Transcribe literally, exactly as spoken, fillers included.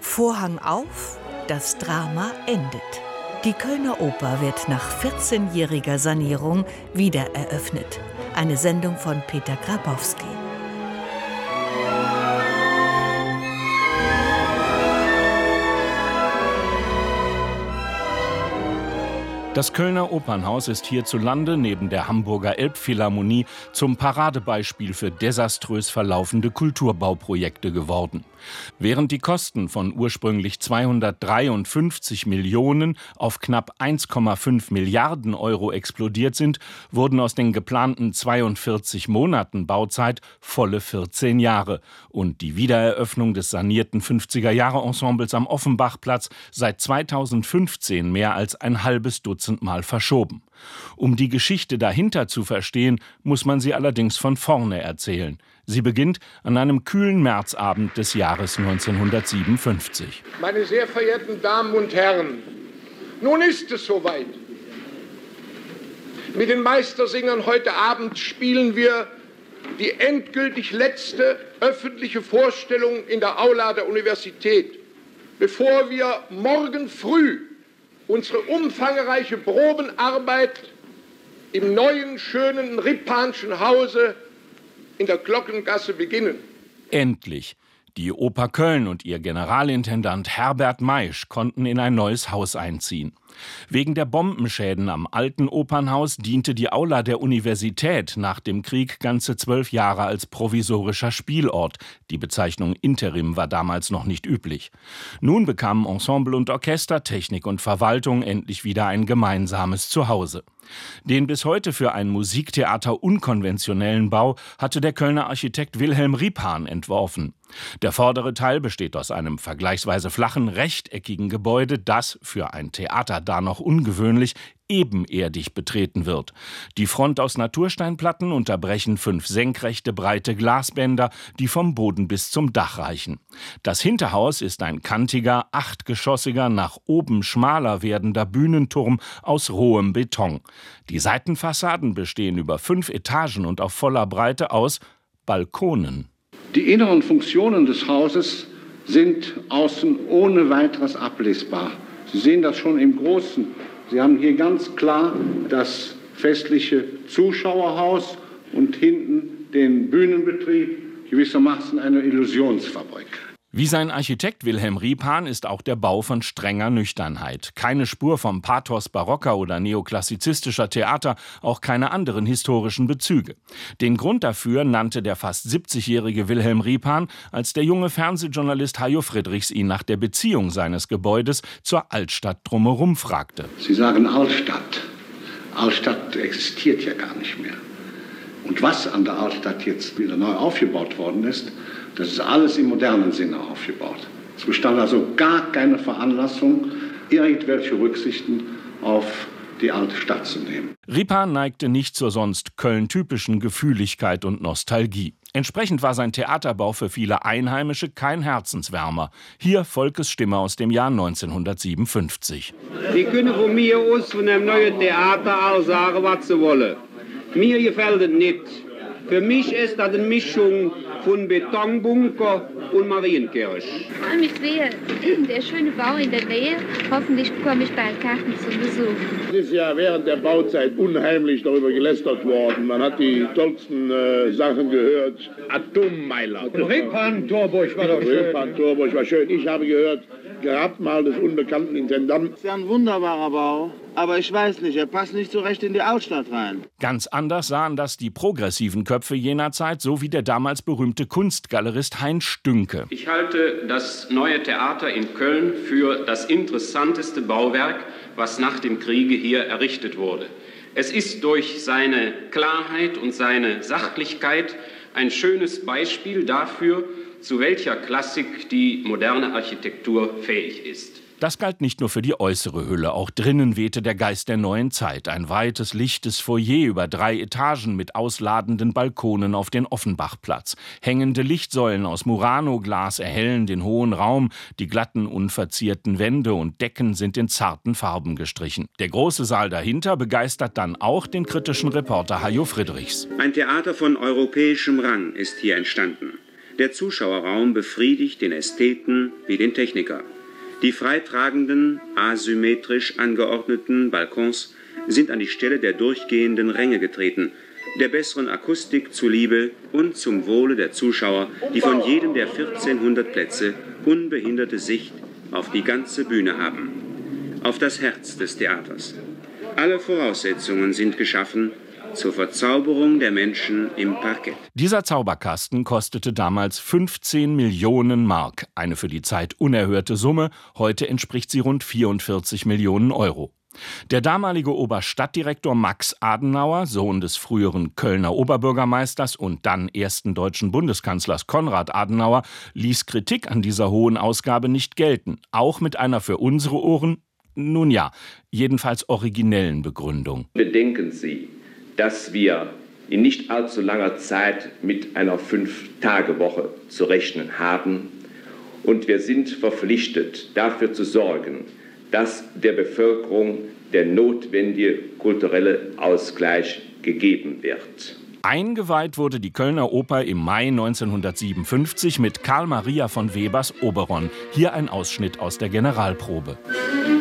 Vorhang auf, das Drama endet. Die Kölner Oper wird nach vierzehnjähriger Sanierung wieder eröffnet. Eine Sendung von Peter Grabowski. Das Kölner Opernhaus ist hierzulande neben der Hamburger Elbphilharmonie zum Paradebeispiel für desaströs verlaufende Kulturbauprojekte geworden. Während die Kosten von ursprünglich zweihundertdreiundfünfzig Millionen auf knapp eins Komma fünf Milliarden Euro explodiert sind, wurden aus den geplanten zweiundvierzig Monaten Bauzeit volle vierzehn Jahre und die Wiedereröffnung des sanierten fünfziger-Jahre-Ensembles am Offenbachplatz seit zweitausendfünfzehn mehr als ein halbes Dutzend Mal verschoben. Um die Geschichte dahinter zu verstehen, muss man sie allerdings von vorne erzählen. Sie beginnt an einem kühlen Märzabend des Jahres neunzehnhundertsiebenundfünfzig. Meine sehr verehrten Damen und Herren, nun ist es soweit. Mit den Meistersingern heute Abend spielen wir die endgültig letzte öffentliche Vorstellung in der Aula der Universität, bevor wir morgen früh unsere umfangreiche Probenarbeit im neuen, schönen Rippanschen Hause in der Glockengasse beginnen. Endlich! Die Oper Köln und ihr Generalintendant Herbert Maisch konnten in ein neues Haus einziehen. Wegen der Bombenschäden am alten Opernhaus diente die Aula der Universität nach dem Krieg ganze zwölf Jahre als provisorischer Spielort. Die Bezeichnung Interim war damals noch nicht üblich. Nun bekamen Ensemble und Orchester, Technik und Verwaltung endlich wieder ein gemeinsames Zuhause. Den bis heute für ein Musiktheater unkonventionellen Bau hatte der Kölner Architekt Wilhelm Ripan entworfen. Der vordere Teil besteht aus einem vergleichsweise flachen, rechteckigen Gebäude, das, für ein Theater da noch ungewöhnlich, ebenerdig betreten wird. Die Front aus Natursteinplatten unterbrechen fünf senkrechte, breite Glasbänder, die vom Boden bis zum Dach reichen. Das Hinterhaus ist ein kantiger, achtgeschossiger, nach oben schmaler werdender Bühnenturm aus rohem Beton. Die Seitenfassaden bestehen über fünf Etagen und auf voller Breite aus Balkonen. Die inneren Funktionen des Hauses sind außen ohne weiteres ablesbar. Sie sehen das schon im Großen. Sie haben hier ganz klar das festliche Zuschauerhaus und hinten den Bühnenbetrieb, gewissermaßen eine Illusionsfabrik. Wie sein Architekt Wilhelm Ripan ist auch der Bau von strenger Nüchternheit. Keine Spur vom Pathos barocker oder neoklassizistischer Theater, auch keine anderen historischen Bezüge. Den Grund dafür nannte der fast siebzigjährige Wilhelm Ripan, als der junge Fernsehjournalist Hajo Friedrichs ihn nach der Beziehung seines Gebäudes zur Altstadt drumherum fragte. Sie sagen Altstadt. Altstadt existiert ja gar nicht mehr. Und was an der Altstadt jetzt wieder neu aufgebaut worden ist, das ist alles im modernen Sinne aufgebaut. Es bestand also gar keine Veranlassung, irgendwelche Rücksichten auf die alte Stadt zu nehmen. Ripan neigte nicht zur sonst Köln-typischen Gefühligkeit und Nostalgie. Entsprechend war sein Theaterbau für viele Einheimische kein Herzenswärmer. Hier Volkes Stimme aus dem Jahr neunzehnhundertsiebenundfünfzig. Sie können von mir aus von einem neuen Theater all sagen, was sie wollen. Mir gefällt es nicht. Für mich ist das eine Mischung von Betonbunker und Marienkirche. Ich freue mich sehr. Der schöne Bau in der Nähe. Hoffentlich bekomme ich bald Karten zum Besuch. Es ist ja während der Bauzeit unheimlich darüber gelästert worden. Man hat die tollsten äh, Sachen gehört. Atommeiler. Ripan-Torburg war doch schön. Ripan-Torburg war schön. Ich habe gehört, Grabmal des unbekannten Intendanten. Das ist ja ein wunderbarer Bau. Aber ich weiß nicht, er passt nicht so recht in die Altstadt rein. Ganz anders sahen das die progressiven Köpfe jener Zeit, so wie der damals berühmte Kunstgalerist Heinz Stünke. Ich halte das neue Theater in Köln für das interessanteste Bauwerk, was nach dem Kriege hier errichtet wurde. Es ist durch seine Klarheit und seine Sachlichkeit ein schönes Beispiel dafür, zu welcher Klassik die moderne Architektur fähig ist. Das galt nicht nur für die äußere Hülle, auch drinnen wehte der Geist der neuen Zeit. Ein weites, lichtes Foyer über drei Etagen mit ausladenden Balkonen auf den Offenbachplatz. Hängende Lichtsäulen aus Murano-Glas erhellen den hohen Raum. Die glatten, unverzierten Wände und Decken sind in zarten Farben gestrichen. Der große Saal dahinter begeistert dann auch den kritischen Reporter Hajo Friedrichs. Ein Theater von europäischem Rang ist hier entstanden. Der Zuschauerraum befriedigt den Ästheten wie den Techniker. Die freitragenden, asymmetrisch angeordneten Balkons sind an die Stelle der durchgehenden Ränge getreten, der besseren Akustik zuliebe und zum Wohle der Zuschauer, die von jedem der vierzehnhundert Plätze unbehinderte Sicht auf die ganze Bühne haben, auf das Herz des Theaters. Alle Voraussetzungen sind geschaffen zur Verzauberung der Menschen im Parkett. Dieser Zauberkasten kostete damals fünfzehn Millionen Mark, eine für die Zeit unerhörte Summe. Heute entspricht sie rund vierundvierzig Millionen Euro. Der damalige Oberstadtdirektor Max Adenauer, Sohn des früheren Kölner Oberbürgermeisters und dann ersten deutschen Bundeskanzlers Konrad Adenauer, ließ Kritik an dieser hohen Ausgabe nicht gelten, auch mit einer für unsere Ohren, nun ja, jedenfalls originellen Begründung. Bedenken Sie, dass wir in nicht allzu langer Zeit mit einer Fünf-Tage-Woche zu rechnen haben. Und wir sind verpflichtet, dafür zu sorgen, dass der Bevölkerung der notwendige kulturelle Ausgleich gegeben wird. Eingeweiht wurde die Kölner Oper im Mai neunzehnhundertsiebenundfünfzig mit Karl Maria von Webers Oberon. Hier ein Ausschnitt aus der Generalprobe.